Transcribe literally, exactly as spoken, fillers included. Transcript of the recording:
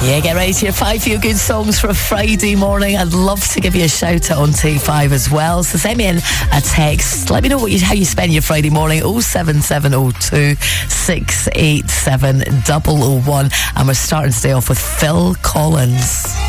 Yeah, get ready to hear five feel good songs for a Friday morning. I'd love to give you a shout out on Take Five as well. So send me in a text. Let me know what you, how you spend your Friday morning. oh seven seven oh two, six eight seven, double oh one. And we're starting today off with Phil Collins.